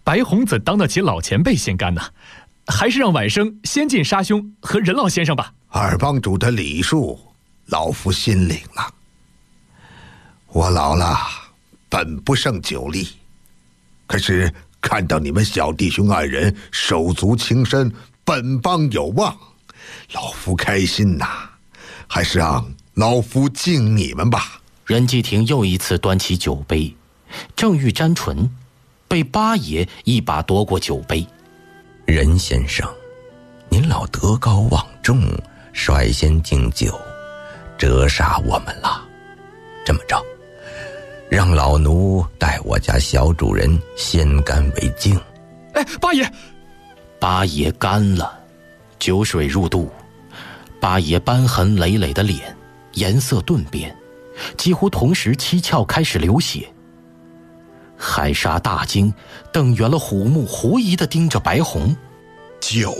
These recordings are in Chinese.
白红怎当得起老前辈先干呢？还是让晚生先进沙兄和任老先生吧。 二帮主的礼数，老夫心领了。我老了，本不胜酒力，可是看到你们小弟兄二人手足情深，本帮有望，老夫开心呐！还是让老夫敬你们吧。 任继廷又一次端起酒杯，正欲沾唇，被八爷一把夺过酒杯。 任先生，您老德高望重，率先敬酒，折煞我们了。这么着，让老奴代我家小主人先干为敬。 哎，八爷！ 八爷干了，酒水入肚，八爷斑痕累累的脸颜色顿变，几乎同时七窍开始流血。海沙大惊，瞪圆了虎目，狐疑地盯着白红。 酒？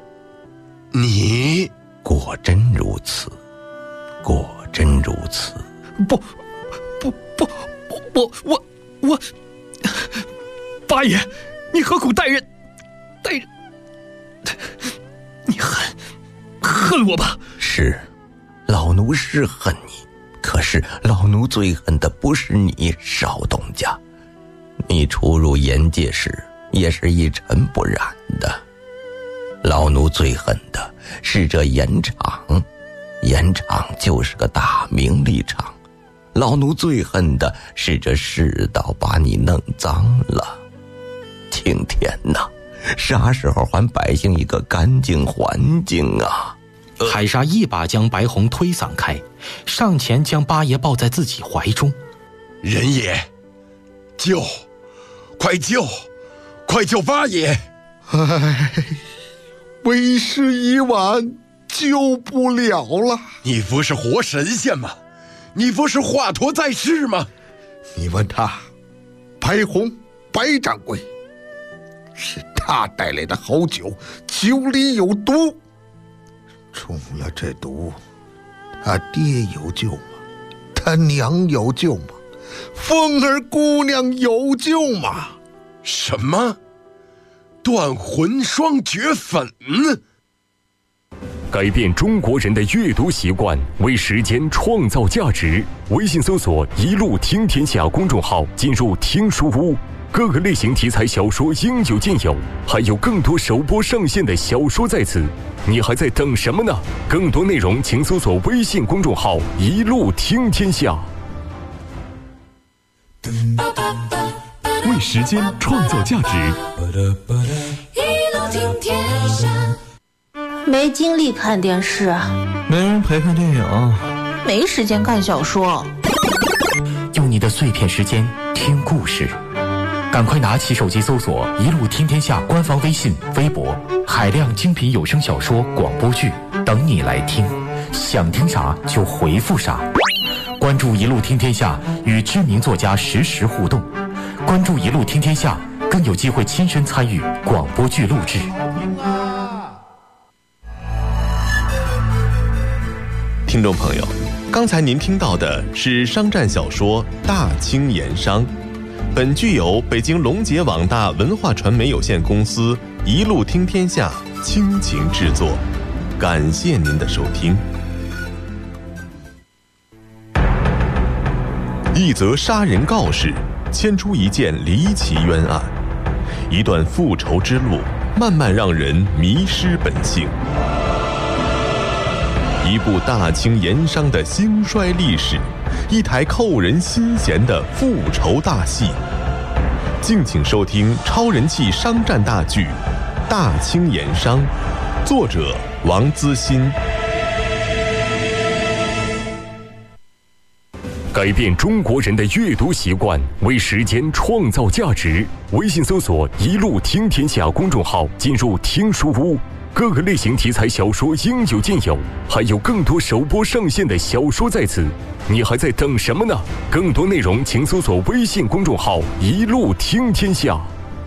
你？ 果真如此，果真如此。 我，八爷，你何苦待人？你恨我吧？ 是，老奴是恨你，可是老奴最恨的不是你，少东家。你初入严界时也是一尘不染的。老奴最恨的是这盐场，盐场就是个大名利场。老奴最恨的是这世道把你弄脏了。青天哪，啥时候还百姓一个干净环境啊？ 海沙一把将白红推搡开，上前将八爷抱在自己怀中。 仁爷，救！快救！快救八爷！ 唉，为时已晚，救不了了。 你不是活神仙吗？你不是华佗在世吗？ 你问他，白红白掌柜，是他带来的好酒，酒里有毒。中了这毒，他爹有救吗？他娘有救吗？凤儿姑娘有救吗？ 什么？断魂双绝粉？ 改变中国人的阅读习惯，为时间创造价值。微信搜索“一路听天下”公众号，进入听书屋，各个类型题材小说应有尽有，还有更多首播上线的小说在此，你还在等什么呢？更多内容请搜索微信公众号“一路听天下”。为时间创造价值， 一路听天下。 没精力看电视， 没人陪看电影， 没时间看小说， 用你的碎片时间听故事，赶快拿起手机搜索“一路听天下”官方微信、微博，海量精品有声小说、广播剧等你来听，想听啥就回复啥。关注“一路听天下”，与知名作家实时互动。关注“一路听天下”，更有机会亲身参与广播剧录制。 听众朋友，刚才您听到的是商战小说《大清盐商》，本剧由北京龙杰网大文化传媒有限公司一路听天下倾情制作，感谢您的收听。一则杀人告示牵出一件离奇冤案，一段复仇之路慢慢让人迷失本性，一部大清盐商的兴衰历史，一台扣人心弦的复仇大戏。敬请收听超人气商战大剧《大清盐商》，作者王资欣。 改变中国人的阅读习惯，为时间创造价值。微信搜索“一路听天下”公众号，进入听书屋，各个类型题材小说应有尽有，还有更多首播上线的小说在此，你还在等什么呢？更多内容请搜索微信公众号“一路听天下”。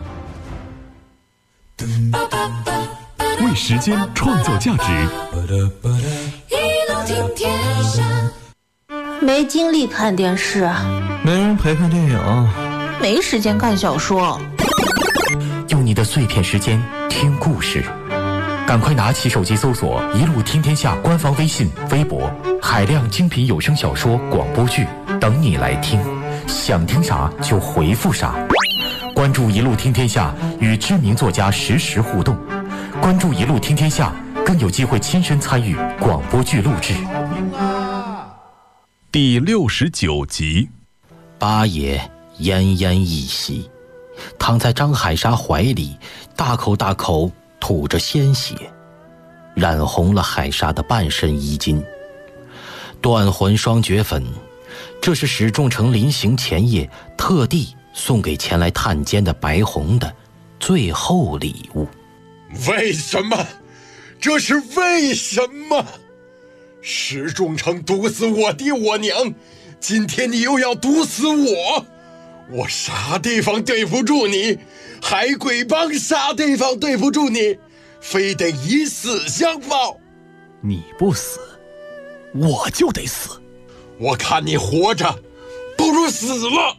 为时间创造价值， 一路听天下。 没精力看电视， 没人陪看电影， 没时间看小说， 用你的碎片时间听故事。赶快拿起手机搜索“一路听天下”官方微信、微博，海量精品有声小说、广播剧等你来听。想听啥就回复啥。关注“一路听天下”，与知名作家实时互动。关注“一路听天下”，更有机会亲身参与广播剧录制。 第69集。 八爷奄奄一息，躺在张海沙怀里，大口大口吐着鲜血，染红了海沙的半身衣襟。断魂双绝粉，这是史仲成临行前夜特地送给前来探监的白红的最后礼物。 为什么？这是为什么？史仲成毒死我爹我娘，今天你又要毒死我，我啥地方对不住你？海鬼帮啥地方对不住你？非得以死相报。 你不死，我就得死。 我看你活着不如死了。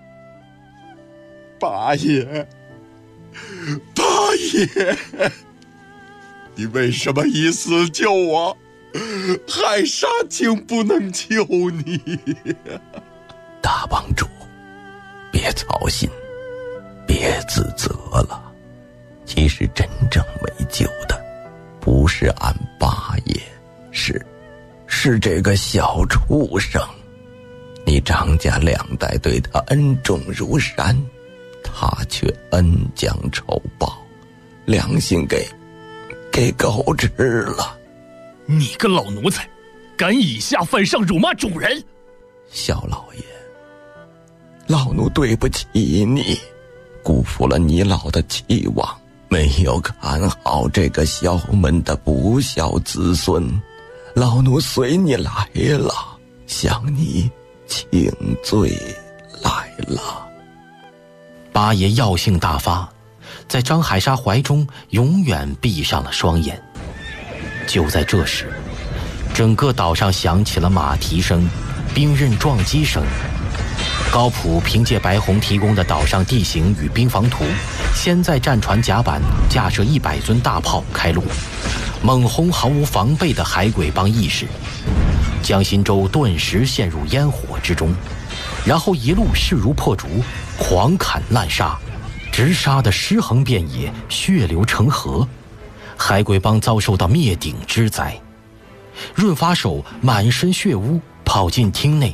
八爷，八爷，你为什么以死救我？海沙竟不能救你。 大帮主，别操心，别自责了。其实真正没救的不是俺八爷，是这个小畜生。你张家2代对他恩重如山，他却恩将仇报，良心给狗吃了。 你个老奴才，敢以下犯上，辱骂主人！ 小老爷，老奴对不起你，辜负了你老的期望，没有看好这个萧门的不孝子孙，老奴随你来了，向你请罪来了。 八爷药性大发，在张海沙怀中永远闭上了双眼。就在这时，整个岛上响起了马蹄声、兵刃撞击声。高普凭借白红提供的岛上地形与兵防图，先在战船甲板架设100尊大炮开路，猛轰毫无防备的海鬼帮义士。江心洲顿时陷入烟火之中，然后一路势如破竹，狂砍滥杀，直杀得尸横遍野，血流成河。海鬼帮遭受到灭顶之灾，润发手满身血污跑进厅内。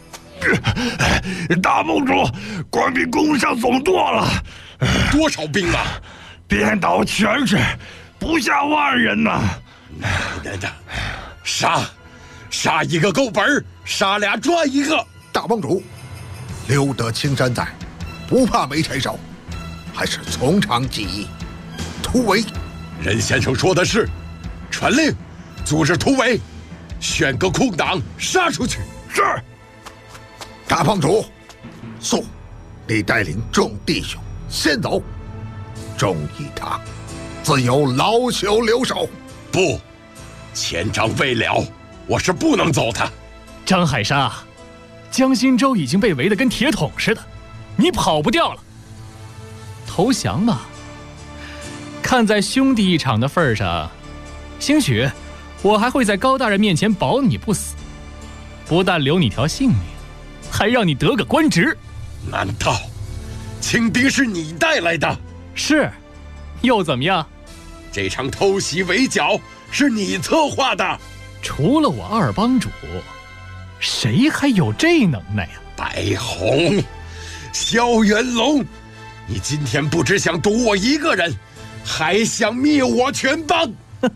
大盟主，官兵攻上总舵了。 多少兵啊？ 遍岛全是，不下万人呐。 奶奶，杀一个够本，杀俩赚一个。 大帮主，留得青山在，不怕没柴烧，还是从长计议。突围。 任先生说的是，传令组织突围，选个空档杀出去。 是。 大帮主，送你带领众弟兄先走，众一堂自有老朽留守。 不，千章未了，我是不能走的。 张海沙，江心洲已经被围得跟铁桶似的，你跑不掉了。投降吧。看在兄弟一场的份上，兴许我还会在高大人面前保你不死，不但留你条性命，还让你得个官职。 难道清兵是你带来的？ 是，又怎么样？ 这场偷袭围剿是你策划的？ 除了我二帮主，谁还有这能耐啊？ 白红，萧元龙，你今天不只想毒我一个人，还想灭我全帮。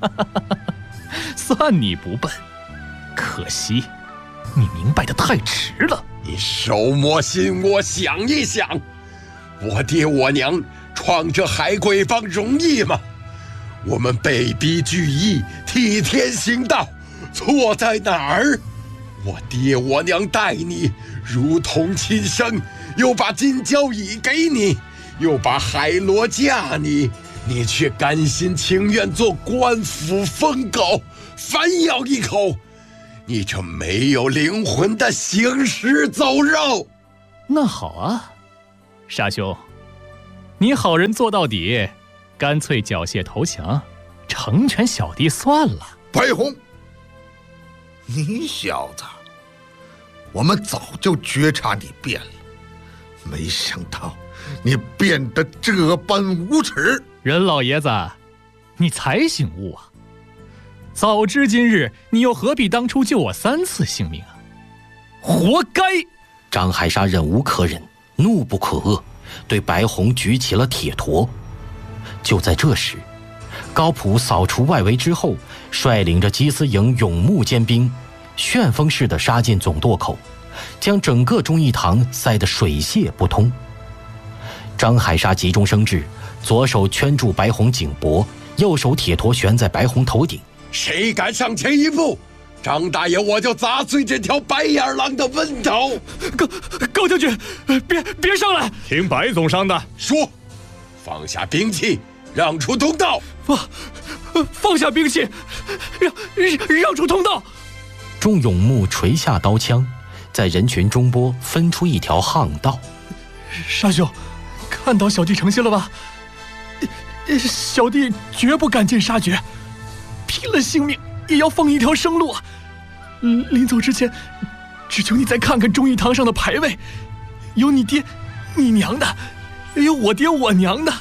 算你不笨，可惜你明白得太迟了。 你手摸心窝想一想，我爹我娘闯着海鬼帮容易吗？我们被逼聚义，替天行道，错在哪儿？我爹我娘待你如同亲生，又把金交椅给你，又把海螺嫁你，你却甘心情愿做官府疯狗，反咬一口。你这没有灵魂的行尸走肉。 那好啊，沙兄， 你好人做到底，干脆缴械投降，成全小弟算了。 白虹，你小子，我们早就觉察你变了，没想到你变得这般无耻。 任老爷子，你才醒悟啊！早知今日，你又何必当初救我3次性命啊？活该！ 张海沙忍无可忍，怒不可遏，对白虹举起了铁坨。就在这时，高普扫除外围之后，率领着缉私营勇木尖兵，旋风式的杀进总舵口，将整个忠义堂塞得水泄不通。张海沙急中生智，左手圈住白虹颈脖，右手铁坨悬在白虹头顶。 谁敢上前一步，张大爷我就砸碎这条白眼狼的温头！ 高将军，别上来！ 听白总商的。 说，放下兵器，让出通道。 放下兵器，让出通道。 众勇木垂下刀枪，在人群中拨分出一条巷道。 沙兄，看到小弟诚心了吧？小弟绝不赶尽杀绝，拼了性命也要放一条生路啊！临走之前，只求你再看看忠义堂上的牌位，有你爹、你娘的，有我爹、我娘的。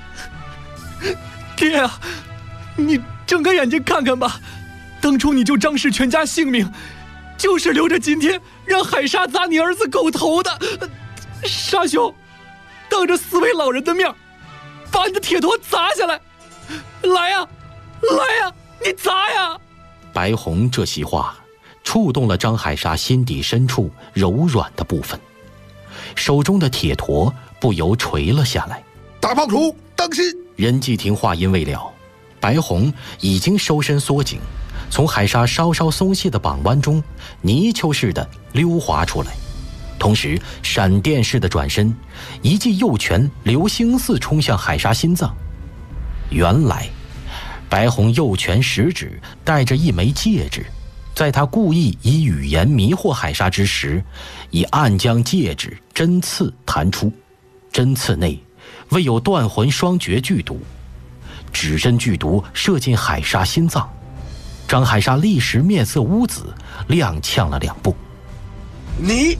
爹啊，你睁开眼睛看看吧，当初你救张氏全家性命，就是留着今天让海沙砸你儿子狗头的。沙兄，当着4位老人的面，把你的铁坨砸下来！来呀，来呀，你砸呀！ 白虹这席话触动了张海沙心底深处柔软的部分，手中的铁坨不由垂了下来。 大胖厨，当心！ 任继廷话音未了，白虹已经收身缩颈，从海沙稍稍松懈的绑弯中泥鳅似的溜滑出来，同时闪电似的转身，一记右拳流星似冲向海沙心脏。原来白虹右拳食指带着一枚戒指，在他故意以语言迷惑海沙之时，已暗将戒指针刺弹出，针刺内未有断魂双绝剧毒，指针剧毒射进海沙心脏。张海沙立时面色乌紫，踉跄了2步。 你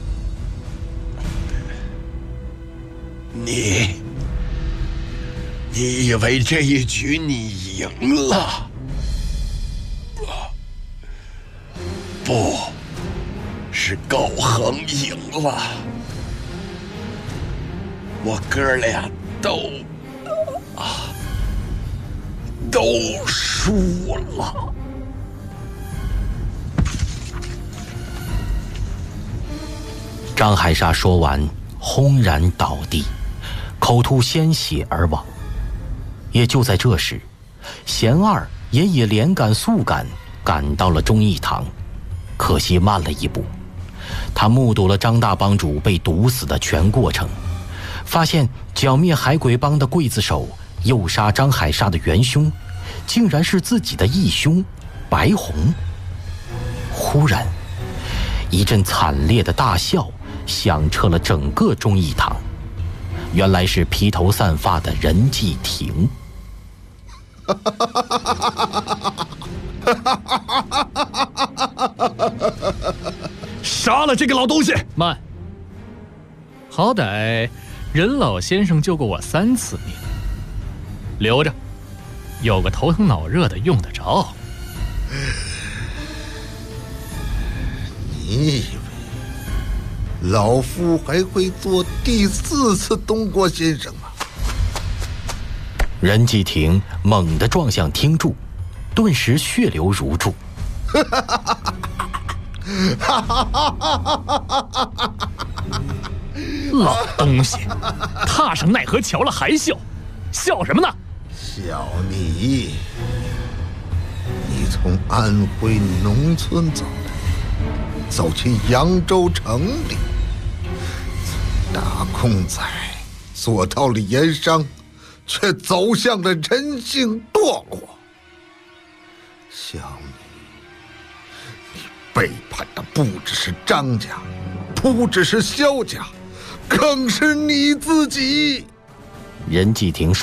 以为这一局你赢了？不，是高恒赢了。我哥俩都输了。 张海沙说完，轰然倒地，口吐鲜血而亡。也就在这时，贤二也以连赶速赶赶到了忠义堂，可惜慢了一步。他目睹了张大帮主被毒死的全过程，发现剿灭海鬼帮的刽子手诱杀张海沙的元凶，竟然是自己的义兄白虹。忽然，一阵惨烈的大笑响彻了整个忠义堂，原来是披头散发的任继廷。 杀了这个老东西！ 慢，好歹任老先生救过我3次命，留着，有个头疼脑热的用得着。 你以为老夫还会做第4次东郭先生吗？ 任继廷猛地撞向厅柱，顿时血流如注。 老东西，踏上奈何桥了还笑，笑什么呢？ 笑你从安徽农村走来，走进扬州城里，从打工仔做到了盐商，却走向了人性堕落。小你背叛的不只是张家，不只是萧家，更是你自己。 任继廷说。